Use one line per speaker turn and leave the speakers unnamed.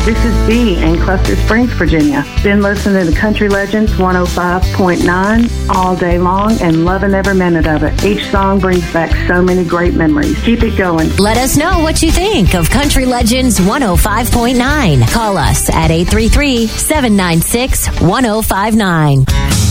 This is Dee in Cluster Springs, Virginia. Been listening to Country Legends 105.9 all day long and loving every minute of it. Each song brings back so many great memories. Keep it going.
Let us know what you think of Country Legends 105.9. Call us at 833-796-1059.